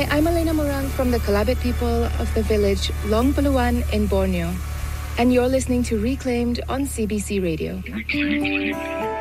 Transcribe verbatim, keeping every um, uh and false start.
Hi, I'm Elena Morang from the Kalabit people of the village Long Buluan in Borneo, and you're listening to Reclaimed on C B C Radio.